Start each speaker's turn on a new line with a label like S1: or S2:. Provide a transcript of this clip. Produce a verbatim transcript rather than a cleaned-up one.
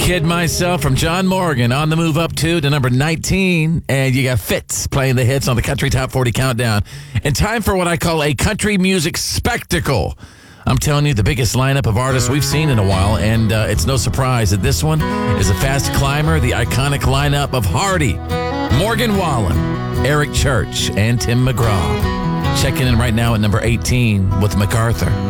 S1: Kid Myself from John Morgan on the move up to to number nineteen. And you got Fitz playing the hits on the Country Top forty Countdown. And time for what I call a country music spectacle. I'm telling you, the biggest lineup of artists we've seen in a while. And uh, it's no surprise that this one is a fast climber, the iconic lineup of Hardy, Morgan Wallen, Eric Church, and Tim McGraw. Checking in right now at number eighteen with MacArthur.